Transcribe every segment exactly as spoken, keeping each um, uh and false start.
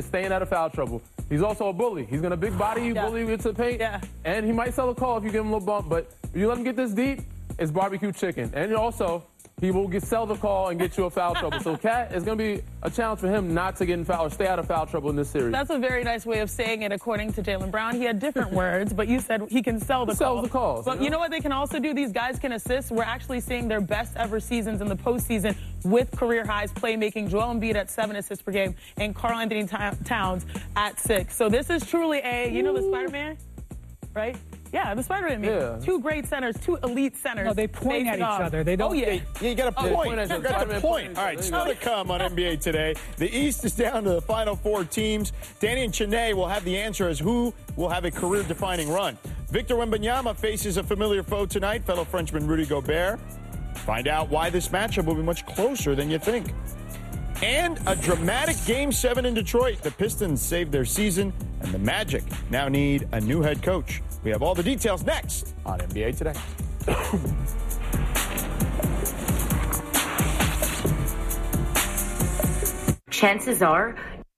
staying out of foul trouble. He's also a bully. He's going to big body you, yeah. bully you into the paint, yeah. and he might sell a call if you give him a little bump, but if you let him get this deep, it's barbecue chicken. And also, he will get sell the call and get you a foul trouble. So Cat, it's going to be a challenge for him not to get in foul or stay out of foul trouble in this series. That's a very nice way of saying it, according to Jaylen Brown. He had different words, but you said he can sell the he call. sells the calls. But you know? you know what they can also do? These guys can assist. We're actually seeing their best ever seasons in the postseason with career highs playmaking. Joel Embiid at seven assists per game and Karl Anthony Towns at six. So this is truly a, you know the Spider-Man, right? Yeah, the Spider-Man. Yeah. Two great centers, two elite centers. No, they point at each off. other. They don't. Oh, yeah. Yeah, you got a point. Oh, point you got a point. All right, still to come on N B A Today. The East is down to the final four teams. Danny and Chene will have the answer as who will have a career-defining run. Victor Wembanyama faces a familiar foe tonight, fellow Frenchman Rudy Gobert. Find out why this matchup will be much closer than you think. And a dramatic Game seven in Detroit. The Pistons saved their season, and the Magic now need a new head coach. We have all the details next on N B A Today. Chances are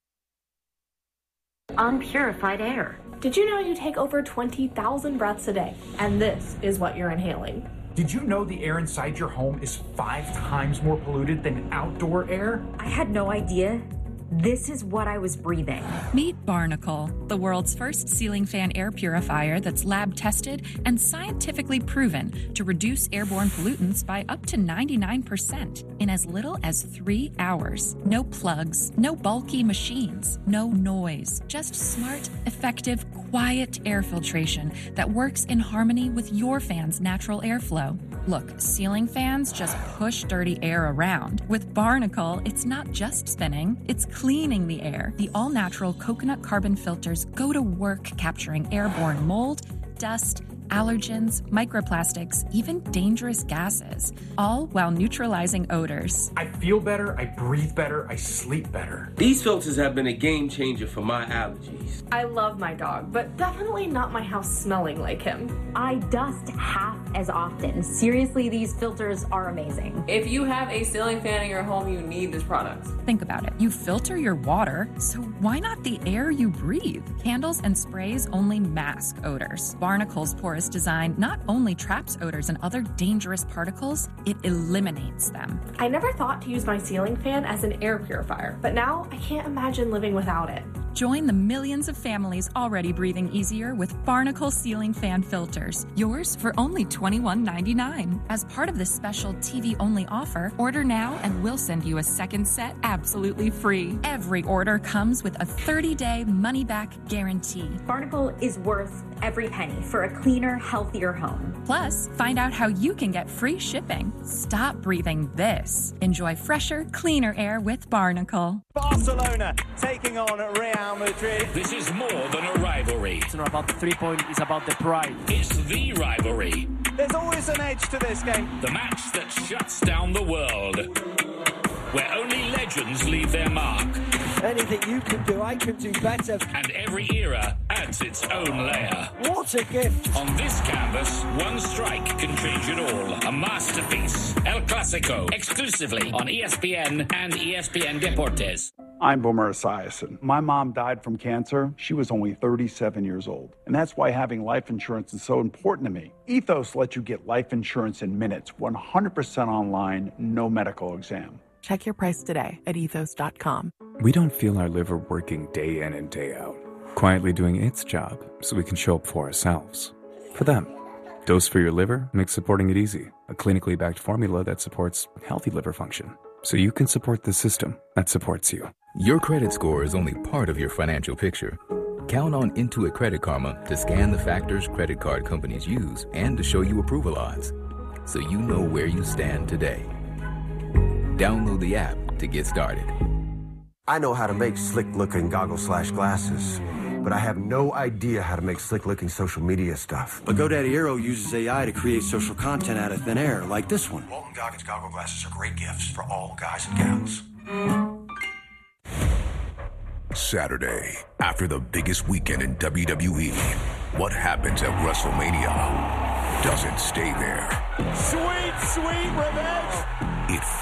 unpurified air. Did you know you take over twenty thousand breaths a day? And this is what you're inhaling. Did you know the air inside your home is five times more polluted than outdoor air? I had no idea. This is what I was breathing. Meet Barnacle, the world's first ceiling fan air purifier that's lab tested and scientifically proven to reduce airborne pollutants by up to ninety-nine percent in as little as three hours. No plugs, no bulky machines, no noise, just smart, effective, quiet air filtration that works in harmony with your fan's natural airflow. Look, ceiling fans just push dirty air around. With Barnacle, it's not just spinning, it's cleaning the air. The all-natural coconut carbon filters go to work capturing airborne mold, dust, allergens, microplastics, even dangerous gases, all while neutralizing odors. I feel better, I breathe better, I sleep better. These filters have been a game changer for my allergies. I love my dog, but definitely not my house smelling like him. I dust half as often. Seriously, these filters are amazing. If you have a ceiling fan in your home, you need this product. Think about it. You filter your water, so why not the air you breathe? Candles and sprays only mask odors. Barnacle's porous design not only traps odors and other dangerous particles, it eliminates them. I never thought to use my ceiling fan as an air purifier, but now I can't imagine living without it. Join the millions of families already breathing easier with Barnacle ceiling fan filters. Yours for only twenty-one ninety-nine. As part of this special T V-only offer, order now and we'll send you a second set absolutely free. Every order comes with a thirty-day money-back guarantee. Barnacle is worth every penny for a cleaner, healthier home. Plus, find out how you can get free shipping. Stop breathing this. Enjoy fresher, cleaner air with Barnacle. Barcelona taking on Real Madrid. This is more than a rivalry. It's not about the three-point, it's about the pride. It's the rivalry. There's always an edge to this game. The match that shuts down the world. Where only legends leave their mark. Anything you can do, I can do better. And every era adds its own layer. What a gift. On this canvas, one strike can change it all. A masterpiece. El Clasico. Exclusively on E S P N and E S P N Deportes. I'm Boomer Esiason. My mom died from cancer. She was only thirty-seven years old. And that's why having life insurance is so important to me. Ethos lets you get life insurance in minutes, one hundred percent online, no medical exam. Check your price today at ethos dot com. We don't feel our liver working day in and day out, quietly doing its job so we can show up for ourselves. For them. Dose for your liver makes supporting it easy. A clinically backed formula that supports healthy liver function. So you can support the system that supports you. Your credit score is only part of your financial picture. Count on Intuit Credit Karma to scan the factors credit card companies use and to show you approval odds, so you know where you stand today. Download the app to get started. I know how to make slick-looking goggles slash glasses, but I have no idea how to make slick-looking social media stuff. But GoDaddy Aero uses A I to create social content out of thin air, like this one. Walton Goggins goggle glasses are great gifts for all guys and gals. Saturday, after the biggest weekend in W W E, what happens at WrestleMania doesn't stay there. Sweet, sweet revenge. It